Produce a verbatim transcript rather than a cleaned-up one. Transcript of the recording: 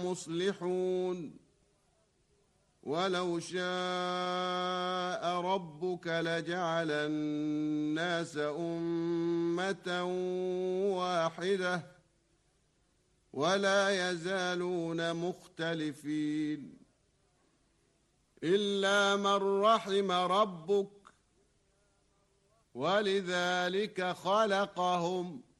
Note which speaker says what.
Speaker 1: مصلحون ولو شاء ربك لجعل الناس أمة واحدة ولا يزالون مختلفين إلا من رحم ربك ولذلك خلقهم